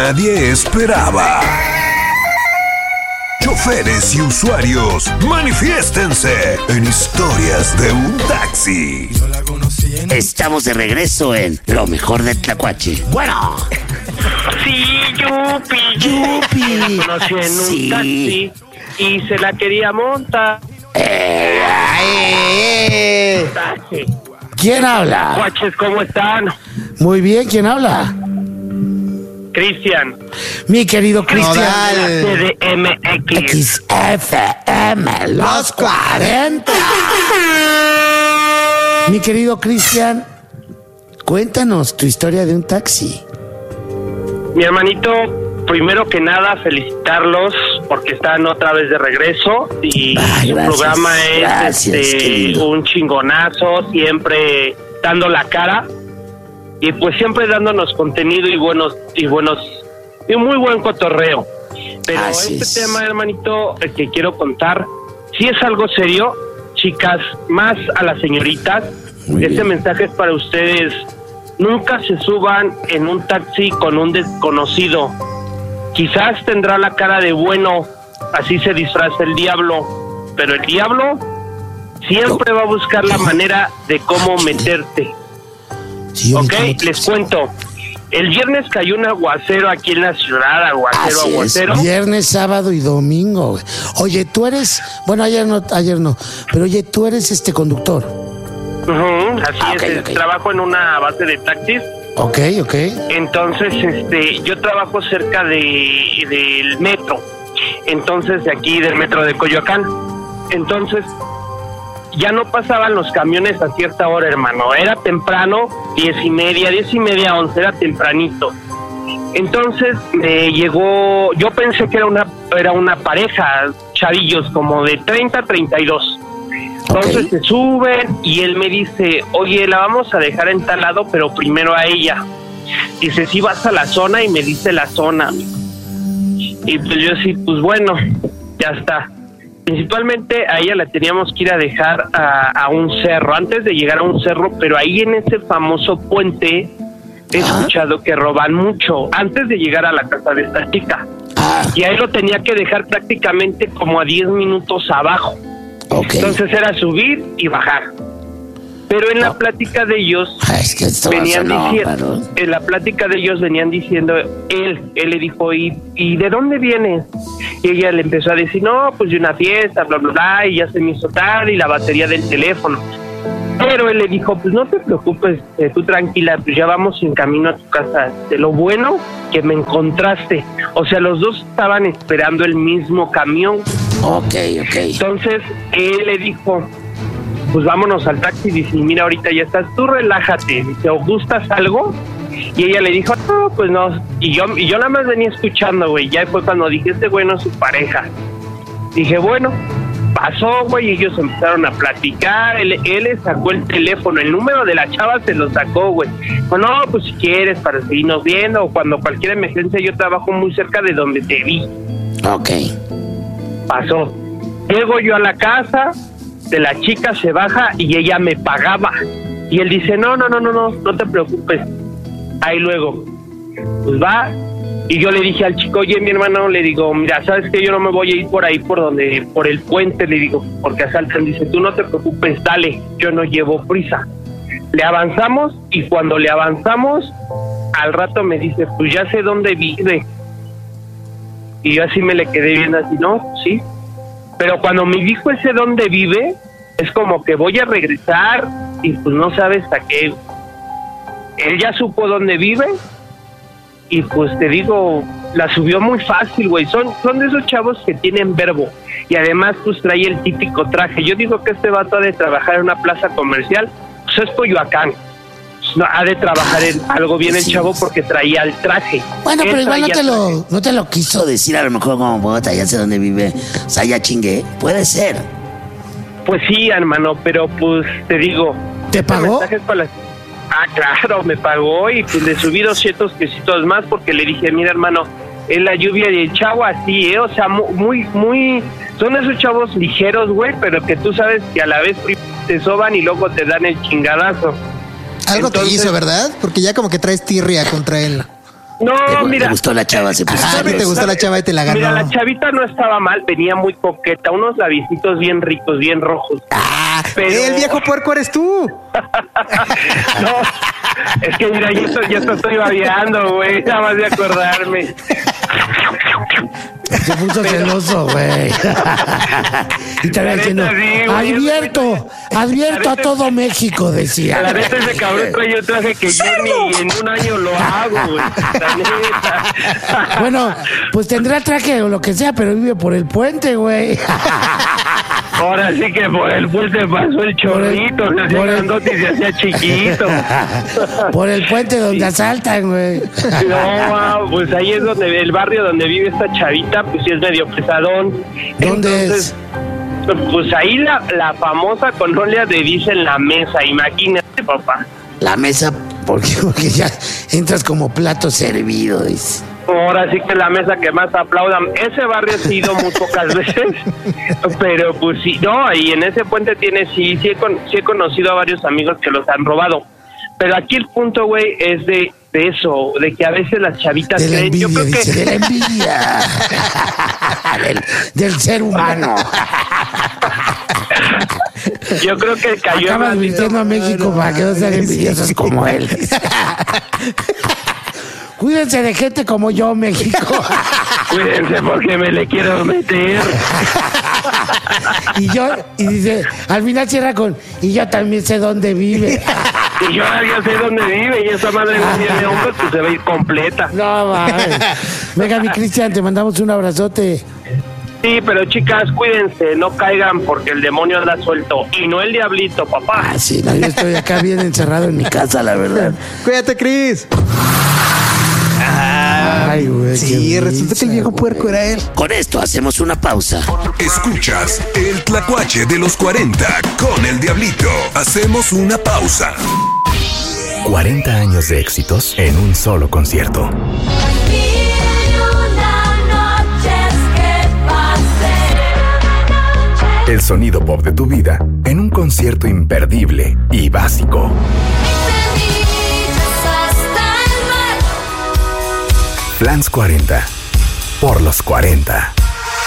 nadie esperaba. Choferes y usuarios, manifiéstense en Historias de un Taxi. Estamos de regreso en Lo Mejor de Tlacuache. Bueno. Sí, Yupi. La conocí en un taxi y se la quería montar. Taxi. ¿Quién habla? Guaches, ¿cómo están? Muy bien, ¿quién habla? Cristian. Mi querido Cristian. CDMX. XFM, los 40. Mi querido Cristian, cuéntanos tu historia de un taxi. Mi hermanito, primero que nada, felicitarlos porque están otra vez de regreso y su programa es un chingonazo, siempre dando la cara y pues siempre dándonos contenido y muy buen cotorreo. Pero tema, hermanito, el que quiero contar, si es algo serio, chicas, más a las señoritas, mensaje es para ustedes. Nunca se suban en un taxi con un desconocido. Quizás tendrá la cara de bueno, así se disfraza el diablo, pero el diablo siempre va a buscar la manera de cómo meterte. Ok, les cuento. El viernes cayó un aguacero aquí en la ciudad, aguacero. Viernes, sábado y domingo. Oye, tú eres, bueno, ayer no, pero oye, tú eres conductor. Así es, trabajo en una base de taxis. Ok. Entonces, yo trabajo cerca del metro. Entonces, de aquí del metro de Coyoacán. Entonces, ya no pasaban los camiones a cierta hora, hermano. Era temprano, 10:30, 11, era tempranito. Entonces, me llegó, yo pensé que era una pareja, chavillos, como de 30, 32. Entonces se suben y él me dice, oye, la vamos a dejar en tal lado, pero primero a ella. Dice, si vas a la zona, y me dice la zona. Y pues yo sí, pues bueno, ya está. Principalmente a ella la teníamos que ir a dejar a un cerro, antes de llegar a un cerro, pero ahí en ese famoso puente he escuchado que roban mucho, antes de llegar a la casa de esta chica. Y ahí lo tenía que dejar prácticamente como a 10 minutos abajo. Entonces era subir y bajar. Pero en la plática de ellos venían diciendo, él le dijo, ¿y de dónde vienes? Y ella le empezó a decir, no, pues de una fiesta, bla, bla, bla, y ya se me hizo tarde, y la batería del teléfono. Pero él le dijo, pues no te preocupes, tú tranquila, pues ya vamos en camino a tu casa. De lo bueno que me encontraste. O sea, los dos estaban esperando el mismo camión. Ok. Entonces, él le dijo, pues vámonos al taxi. Dice, mira, ahorita ya estás, tú relájate. Dice, ¿o gustas algo? Y ella le dijo, no, pues no. Y yo nada más venía escuchando, güey. Ya fue cuando dije, güey no es su pareja. Dije, bueno, pasó, güey, y ellos empezaron a platicar. Él le sacó el teléfono, el número de la chava se lo sacó, güey. Bueno, pues si quieres, para seguirnos viendo, o cuando cualquier emergencia, yo trabajo muy cerca de donde te vi. Ok. Pasó. Llego yo a la casa de la chica, se baja y ella me pagaba. Y él dice, no te preocupes. Ahí luego, pues va. Y yo le dije al chico, oye, mi hermano, le digo, mira, ¿sabes qué? Yo no me voy a ir por ahí, por el puente, le digo, porque asaltan. Dice, tú no te preocupes, dale, yo no llevo prisa. Le avanzamos, y cuando le avanzamos, al rato me dice, pues ya sé dónde vive. Y yo así me le quedé viendo así, ¿no? Sí. Pero cuando me dijo ese dónde vive, es como que voy a regresar, y pues no sabes a qué. Él ya supo dónde vive, y pues te digo, la subió muy fácil, güey. Son de esos chavos que tienen verbo, y además pues trae el típico traje. Yo digo que este vato ha de trabajar en una plaza comercial, pues es Coyoacán. No, ha de trabajar en algo bien el chavo, porque traía el traje. Bueno, pero igual no te lo quiso decir, a lo mejor como bota, ya sé dónde vive. O sea, ya chingué. Puede ser. Pues sí, hermano, pero pues te digo. ¿Te pagó? Claro, me pagó, y pues le subí 200 pesitos más, porque le dije, mira, hermano, es la lluvia y el chavo así, o sea, muy, son esos chavos ligeros, güey, pero que tú sabes que a la vez te soban y luego te dan el chingadazo. Algo te hizo, ¿verdad? Porque ya como que traes tirria contra él. No, mira. ¿Te gustó la chava? Se puso Ah, te gustó la chava y te la ganó. Mira, la chavita no estaba mal, venía muy coqueta, unos labiecitos bien ricos, bien rojos. Ah, pero el viejo puerco eres tú. No, es que mira, yo te estoy babeando, güey, nada más de acordarme. Se puso celoso, güey. Y te había diciendo, advierto a todo México, decía. La neta, ese cabrón trae un traje que yo ni en un año lo hago, güey. La neta. Bueno, pues tendrá traje o lo que sea, pero vive por el puente, güey. Ahora sí que por el puente pasó el chorrito, se hacía grandote y se hacía chiquito. Por el puente donde asaltan, güey. No, pues ahí es donde el barrio donde vive esta chavita, pues sí es medio pesadón. ¿Dónde Entonces, pues ahí la famosa colonia de Dice en la Mesa, imagínate, papá. La mesa, porque ya entras como plato servido, dice. Ahora sí que la mesa que más aplaudan. Ese barrio he ido muy pocas veces, pero pues sí, no, y en ese puente sí he conocido a varios amigos que los han robado. Pero aquí el punto, güey, es de eso, de que a veces las chavitas de la creen, envidia, yo creo dice, que de la envidia del ser humano. Yo creo que cayó. Acaba advirtiendo a México para que no sean envidiosos como él. Cuídense de gente como yo, México. Cuídense porque me le quiero meter. Y dice, al final cierra con, y yo también sé dónde vive. Y yo ya sé dónde vive y esa madre no tiene hombres, pues se va a ir completa. No, mames. Venga, mi Cristian, te mandamos un abrazote. Sí, pero chicas, cuídense, no caigan porque el demonio anda suelto. Y no el diablito, papá. Ah, sí, no, yo estoy acá bien encerrado en mi casa, la verdad. Cuídate, Cris. Ay, güey. Sí, resulta que el viejo puerco era él. Con esto hacemos una pausa. Escuchas el Tlacuache de los 40 con el Diablito. Hacemos una pausa. 40 años de éxitos en un solo concierto. El sonido pop de tu vida en un concierto imperdible y básico. Flans 40 por los 40.